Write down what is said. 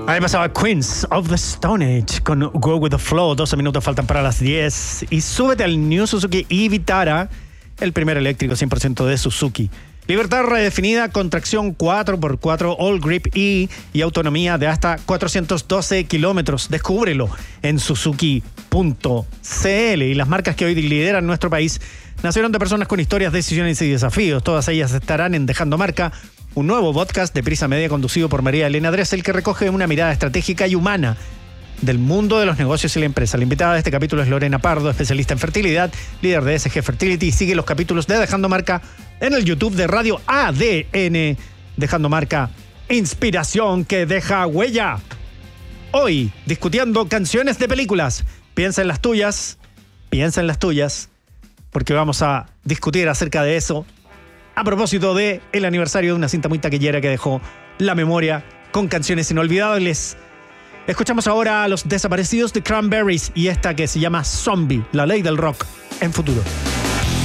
Ahí pasaba Queens of the Stone Age con Go With The Flow. 12 minutos faltan para las 10. Y súbete al New Suzuki e-Vitara, el primer eléctrico 100% de Suzuki. Libertad redefinida con tracción 4x4 All Grip E y autonomía de hasta 412 kilómetros. Descúbrelo en Suzuki.cl. Y las marcas que hoy lideran nuestro país nacieron de personas con historias, decisiones y desafíos. Todas ellas estarán en Dejando Marca, un nuevo podcast de Prisa Media conducido por María Elena Dressel, que recoge una mirada estratégica y humana del mundo de los negocios y la empresa. La invitada de este capítulo es Lorena Pardo, especialista en fertilidad, líder de SG Fertility, y sigue los capítulos de Dejando Marca en el YouTube de Radio ADN. Dejando Marca, inspiración que deja huella. Hoy, discutiendo canciones de películas. Piensa en las tuyas, porque vamos a discutir acerca de eso a propósito de el aniversario de una cinta muy taquillera que dejó la memoria con canciones inolvidables. Escuchamos ahora a Los Desaparecidos de Cranberries y esta que se llama Zombie, la ley del rock en Futuro.